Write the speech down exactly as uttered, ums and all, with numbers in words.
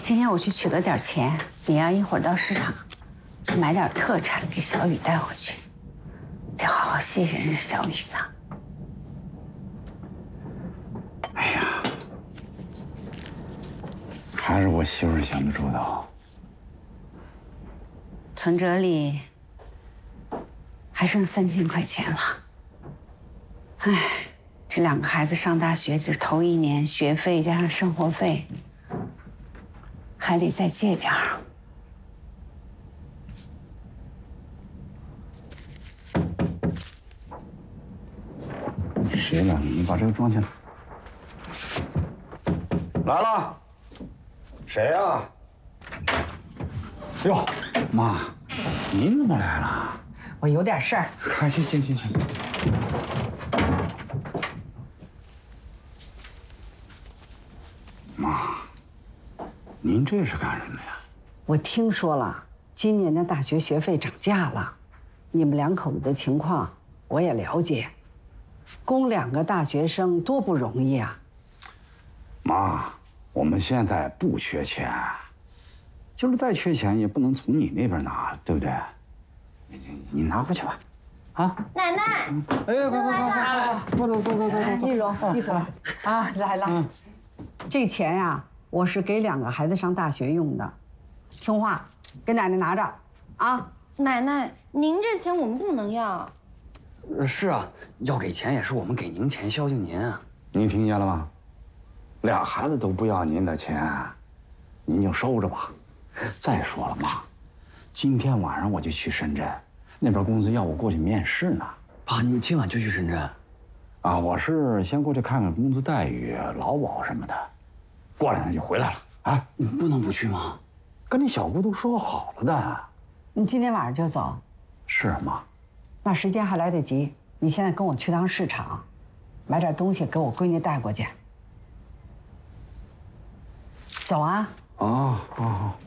今天我去取了点钱，你呀一会儿到市场去买点特产给小雨带回去，得好好谢谢人家小雨呢。 哎呀，还是我媳妇想得周到。 存折里还剩三千块钱了。哎，这两个孩子上大学，这头一年学费加上生活费，还得再借点儿。 谁来了？你把这个装起来。来了，谁呀？哟，妈，您怎么来了？ 我有点事儿。 行行行行行行。妈，您这是干什么呀？ 我听说了，今年的大学学费涨价了，你们两口子的情况我也了解，供两个大学生多不容易啊。 妈，我们现在不缺钱，就是再缺钱也不能从你那边拿，对不对？你你拿回去吧，啊！ 奶奶， 哎，快快快快，快走走走走走。 玉荣，玉总，啊，来了。这钱呀，我是给两个孩子上大学用的，听话，给奶奶拿着，啊。 奶奶，您这钱我们不能要。 是啊，要给钱也是我们给您钱，孝敬您啊。 您听见了吗？俩孩子都不要您的钱，您就收着吧。再说了，妈，今天晚上我就去深圳，那边公司要我过去面试呢。 啊，你今晚就去深圳？ 啊，我是先过去看看工资待遇、劳保什么的，过两天就回来了。啊， 你不能不去吗？ 跟你小姑都说好了的。 你今天晚上就走？ 是啊，妈。 那时间还来得及，你现在跟我去趟市场，买点东西给我闺女带过去。走啊！ 哦哦。